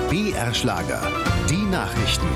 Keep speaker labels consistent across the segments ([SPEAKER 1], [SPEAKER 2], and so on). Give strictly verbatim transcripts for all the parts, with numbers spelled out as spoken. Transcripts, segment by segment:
[SPEAKER 1] B R Schlager, die Nachrichten.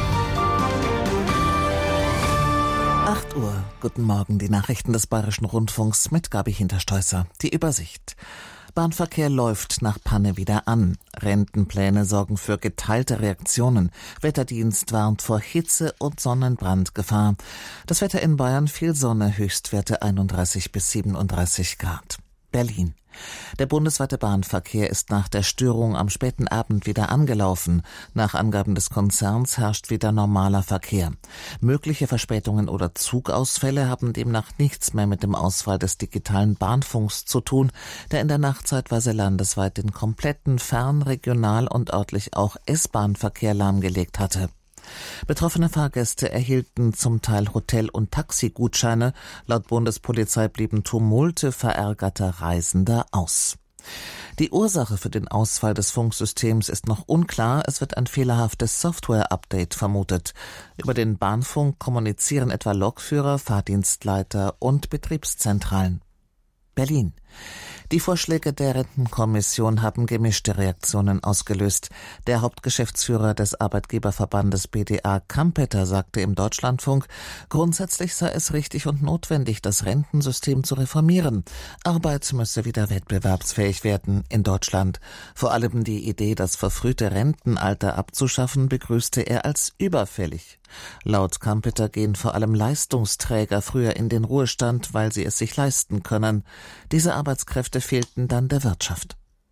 [SPEAKER 2] acht Uhr, guten Morgen, die Nachrichten des Bayerischen Rundfunks mit Gabi Hinterstoisser. Die Übersicht. Bahnverkehr läuft nach Panne wieder an. Rentenpläne sorgen für geteilte Reaktionen. Wetterdienst warnt vor Hitze- und Sonnenbrandgefahr. Das Wetter in Bayern: viel Sonne, Höchstwerte einunddreißig bis siebenunddreißig Grad. Berlin. Der bundesweite Bahnverkehr ist nach der Störung am späten Abend wieder angelaufen. Nach Angaben des Konzerns herrscht wieder normaler Verkehr. Mögliche Verspätungen oder Zugausfälle haben demnach nichts mehr mit dem Ausfall des digitalen Bahnfunks zu tun, der in der Nacht zeitweise landesweit den kompletten Fern-, Regional- und örtlich auch S-Bahn-Verkehr lahmgelegt hatte. Betroffene Fahrgäste erhielten zum Teil Hotel- und Taxigutscheine. Laut Bundespolizei blieben Tumulte verärgerter Reisender aus. Die Ursache für den Ausfall des Funksystems ist noch unklar. Es wird ein fehlerhaftes Software-Update vermutet. Über den Bahnfunk kommunizieren etwa Lokführer, Fahrdienstleiter und Betriebszentralen. Berlin. Die Vorschläge der Rentenkommission haben gemischte Reaktionen ausgelöst. Der Hauptgeschäftsführer des Arbeitgeberverbandes B D A, Kampeter, sagte im Deutschlandfunk, grundsätzlich sei es richtig und notwendig, das Rentensystem zu reformieren. Arbeit müsse wieder wettbewerbsfähig werden in Deutschland. Vor allem die Idee, das verfrühte Rentenalter abzuschaffen, begrüßte er als überfällig. Laut Kampeter gehen vor allem Leistungsträger früher in den Ruhestand, weil sie es sich leisten können. Diese Arbeitskräfte fehlten dann der Wirtschaft.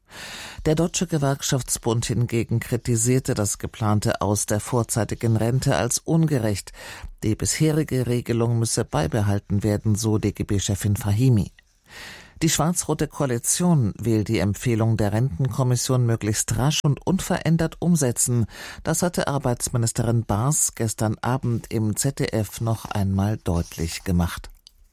[SPEAKER 2] Der Deutsche Gewerkschaftsbund hingegen kritisierte das geplante Aus der vorzeitigen Rente als ungerecht. Die bisherige Regelung müsse beibehalten werden, so D G B-Chefin Fahimi. Die schwarz-rote Koalition will die Empfehlung der Rentenkommission möglichst rasch und unverändert umsetzen. Das hatte Arbeitsministerin Baas gestern Abend im Z D F noch einmal deutlich gemacht.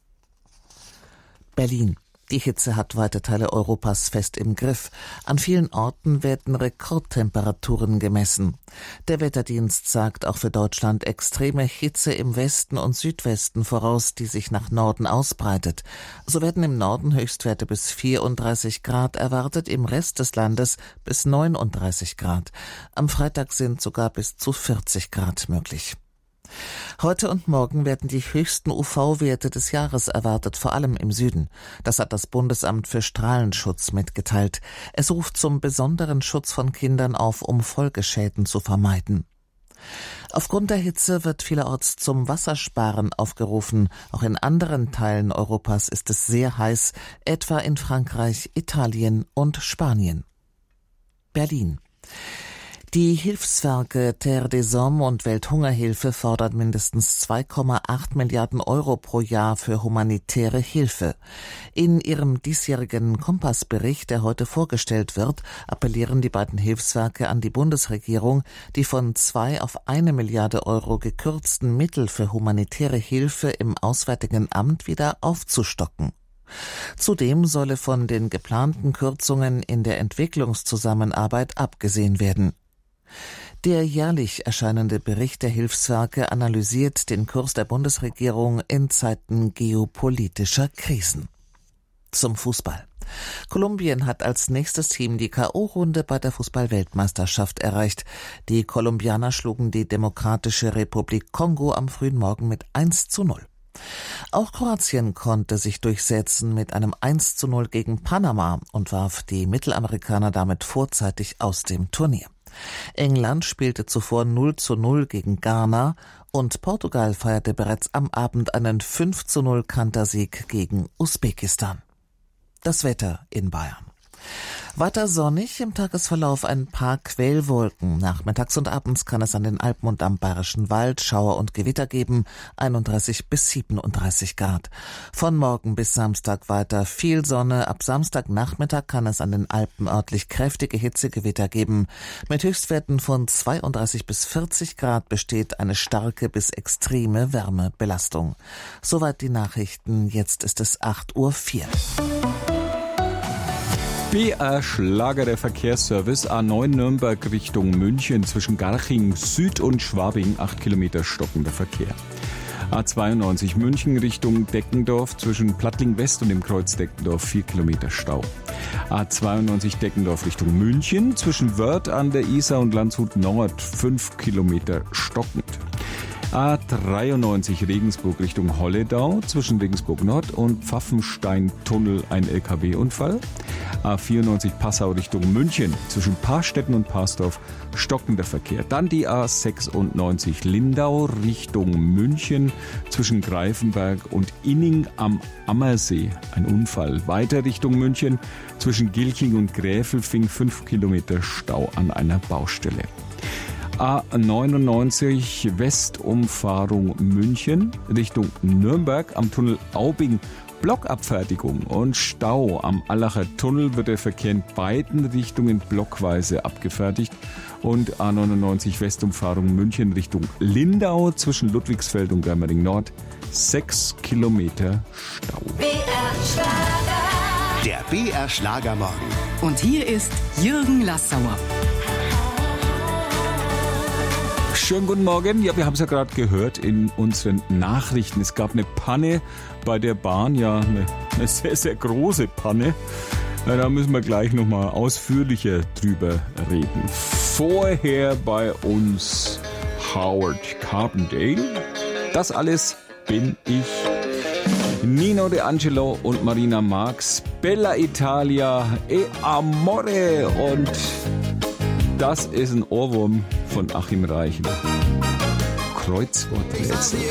[SPEAKER 2] Berlin. Die Hitze hat weite Teile Europas fest im Griff. An vielen Orten werden Rekordtemperaturen gemessen. Der Wetterdienst sagt auch für Deutschland extreme Hitze im Westen und Südwesten voraus, die sich nach Norden ausbreitet. So werden im Norden Höchstwerte bis vierunddreißig Grad erwartet, im Rest des Landes bis neununddreißig Grad. Am Freitag sind sogar bis zu vierzig Grad möglich. Heute und morgen werden die höchsten U V-Werte des Jahres erwartet, vor allem im Süden. Das hat das Bundesamt für Strahlenschutz mitgeteilt. Es ruft zum besonderen Schutz von Kindern auf, um Folgeschäden zu vermeiden. Aufgrund der Hitze wird vielerorts zum Wassersparen aufgerufen. Auch in anderen Teilen Europas ist es sehr heiß, etwa in Frankreich, Italien und Spanien. Berlin. Die Hilfswerke Terre des Hommes und Welthungerhilfe fordern mindestens zwei Komma acht Milliarden Euro pro Jahr für humanitäre Hilfe. In ihrem diesjährigen Kompassbericht, der heute vorgestellt wird, appellieren die beiden Hilfswerke an die Bundesregierung, die von zwei auf eine Milliarde Euro gekürzten Mittel für humanitäre Hilfe im Auswärtigen Amt wieder aufzustocken. Zudem solle von den geplanten Kürzungen in der Entwicklungszusammenarbeit abgesehen werden. Der jährlich erscheinende Bericht der Hilfswerke analysiert den Kurs der Bundesregierung in Zeiten geopolitischer Krisen. Zum Fußball. Kolumbien hat als nächstes Team die K O-Runde bei der Fußball-Weltmeisterschaft erreicht. Die Kolumbianer schlugen die Demokratische Republik Kongo am frühen Morgen mit eins zu null. Auch Kroatien konnte sich durchsetzen mit einem eins zu null gegen Panama und warf die Mittelamerikaner damit vorzeitig aus dem Turnier. England spielte zuvor null zu null gegen Ghana und Portugal feierte bereits am Abend einen fünf zu null Kantersieg gegen Usbekistan. Das Wetter in Bayern. Weiter sonnig, im Tagesverlauf ein paar Quellwolken. Nachmittags und abends kann es an den Alpen und am Bayerischen Wald Schauer und Gewitter geben, einunddreißig bis siebenunddreißig Grad. Von morgen bis Samstag weiter viel Sonne. Ab Samstagnachmittag kann es an den Alpen örtlich kräftige Hitzegewitter geben. Mit Höchstwerten von zweiunddreißig bis vierzig Grad besteht eine starke bis extreme Wärmebelastung. Soweit die Nachrichten. Jetzt ist es acht Uhr vier.
[SPEAKER 3] B R Schlager, der Verkehrsservice. A neun Nürnberg Richtung München zwischen Garching Süd und Schwabing, acht Kilometer stockender Verkehr. A zweiundneunzig München Richtung Deckendorf zwischen Plattling West und dem Kreuz Deckendorf, vier Kilometer Stau. A zweiundneunzig Deckendorf Richtung München, zwischen Wörth an der Isar und Landshut Nord, fünf Kilometer stockend. A dreiundneunzig Regensburg Richtung Holledau, zwischen Regensburg Nord und Pfaffenstein-Tunnel ein L K W-Unfall. A vierundneunzig Passau Richtung München, zwischen Paarstetten und Parsdorf stockender Verkehr. Dann die A sechsundneunzig Lindau Richtung München, zwischen Greifenberg und Inning am Ammersee ein Unfall. Weiter Richtung München, zwischen Gilching und Gräfelfing fünf Kilometer Stau an einer Baustelle. A neunundneunzig Westumfahrung München Richtung Nürnberg am Tunnel Aubing. Blockabfertigung und Stau am Allacher Tunnel, wird der Verkehr in beiden Richtungen blockweise abgefertigt. Und A neunundneunzig Westumfahrung München Richtung Lindau zwischen Ludwigsfeld und Germering Nord sechs Kilometer Stau.
[SPEAKER 1] B R Schlager. Der B R Schlagermorgen.
[SPEAKER 4] Und hier ist Jürgen Lassauer.
[SPEAKER 3] Schönen guten Morgen. Ja, wir haben es ja gerade gehört in unseren Nachrichten. Es gab eine Panne bei der Bahn, ja, eine, eine sehr, sehr große Panne. Ja, da müssen wir gleich nochmal ausführlicher drüber reden. Vorher bei uns Howard Carpendale. Das alles bin ich. Nino De Angelo und Marina Marx. Bella Italia e Amore. Und das ist ein Ohrwurm von Achim Reichel. Kreuzworträtsel.